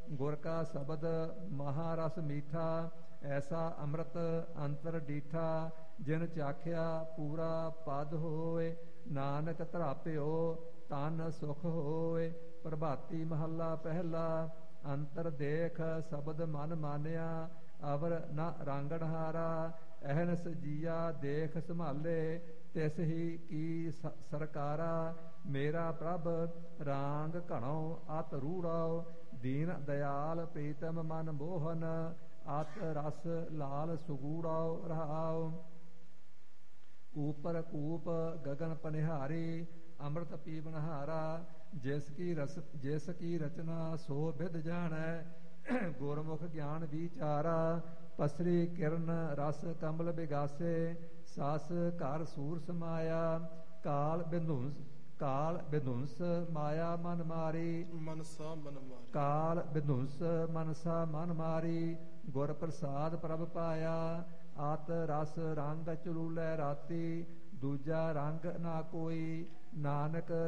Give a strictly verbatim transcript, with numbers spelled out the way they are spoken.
ਗੁਰ ਕਾ ਸ਼ਬਦ ਮਹਾਰਸ ਮੀਠਾ, ਐਸਾ ਅੰਮ੍ਰਿਤ ਅੰਤਰ ਡੀਠਾ, ਜਿਨ ਚਾਖਿਆ ਪੂਰਾ ਪਦ ਹੋਏ, ਨਾਨਕ ਧਰਾਪਿਓ ਤਨ ਸੁਖ ਹੋਏ। ਪ੍ਰਭਾਤੀ ਮਹੱਲਾ ਪਹਿਲਾ। ਅੰਤਰ ਦੇਖ ਸ਼ਬਦ ਮਨ ਮਾਨਿਆ, ਅਵਰ ਨ ਰਾਂਗੜ ਹਾਰਾ, ਅਹਨਸ ਜੀਆ ਦੇਖ ਸੰਭਾਲੇ, ਤਿਸ ਹੀ ਕੀ ਸਰਕਾਰਾ। ਮੇਰਾ ਪ੍ਰਭ ਰਾਂਗ ਘਣੋ ਅਤ ਰੂੜੋ, ਦੀਨ ਦਇਆਲ ਪ੍ਰੀਤਮ ਮਨ ਮੋਹਨ, ਅਤ ਰਸ ਲਾਲ ਸੁਗੂੜੋ ਰਹਾਉ। ਊਪਰ ਕੂਪ ਗਗਨ ਪਨਿਹਾਰੀ, ਅੰਮ੍ਰਿਤ ਪੀਵਨ ਹਾਰਾ, ਜਿਸ ਕੀ ਰਸ ਜਿਸ ਕੀ ਰਚਨਾ ਸੋ ਬਿਦ ਜਾਣੈ, ਗੁਰਮੁਖ ਗਿਆਨ ਵਿਚਾਰਾ। ਪਸਰੀ ਕਿਰਨ ਰਸ ਕਮਲ ਬਿਗਾਸੇ, ਸਸ ਘਰ ਸੂਰ ਸਮਾਇਆ, ਕਾਲ ਬਿੰਧੁੰਸ ਕਾਲ ਬਿਧੁੰਸ ਮਾਇਆ ਮਨ ਮਾਰੀ, ਮਨਸਾ ਮਨ ਮਾਰੀ, ਕਾਲ ਬਿਧੁੰਸ ਮਨਸਾ ਮਨ ਮਾਰੀ। ਗੁਰ ਪ੍ਰਸਾਦ ਪ੍ਰਭ ਪਾਇਆ, ਆਤ ਰਸ ਰੰਗ ਚਲੂਲੇ ਰਾਤੀ, ਦੂਜਾ ਰੰਗ ਨਾ ਕੋਈ, ਨਾਨਕ